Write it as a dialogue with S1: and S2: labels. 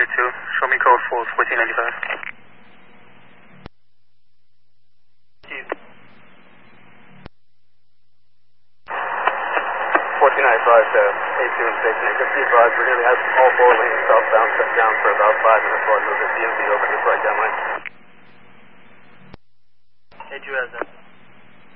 S1: show me code for 1495.
S2: 1495 to A2 and station 8. Just be advised, we're going to have all 4 lanes southbound shut down for about 5 minutes while I move the DMV over to the right down lane.
S1: A2 has that.